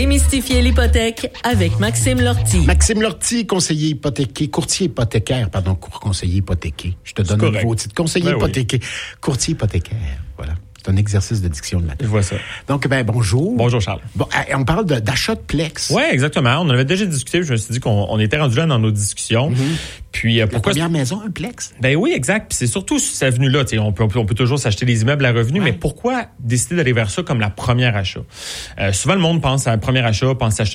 Démystifier l'hypothèque avec Maxime Lortie. Maxime Lortie, conseiller hypothéqué, courtier hypothécaire, pardon, conseiller hypothéqué. Je te donne un nouveau titre. Conseiller hypothéqué, courtier hypothécaire, voilà. C'est un exercice de diction de matin. Je vois ça. Donc, bonjour. Bonjour, Charles. Bon, on parle d'achat de Plex. Oui, exactement. On en avait déjà discuté. Je me suis dit qu'on était rendu là dans nos discussions. Puis, pourquoi... La première maison, un Plex? Ben oui, exact. Puis c'est surtout cette avenue-là. On peut toujours s'acheter des immeubles à revenus, mais pourquoi décider d'aller vers ça comme la première achat? Souvent, le monde pense à un premier achat, pense à